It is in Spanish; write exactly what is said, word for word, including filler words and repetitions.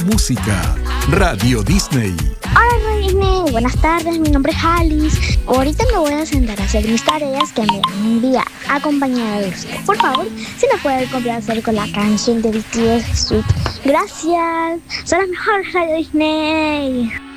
música. Radio Disney. Hola Radio Disney, buenas tardes, mi nombre es Alice. Ahorita me voy a sentar a hacer mis tareas que me han enviado, acompañada de usted. Por favor, si me puede complacer con la canción de B T S Sweet. Gracias, son las mejores Radio Disney.